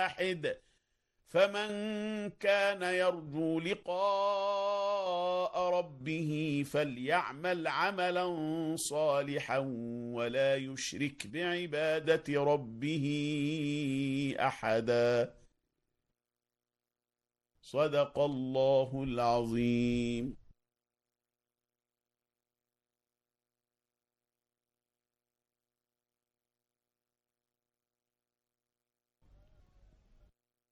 واحد. فمن كان يرجو لقاء ربه فليعمل عملا صالحا ولا يشرك بعبادة ربه أحدا. صدق الله العظيم.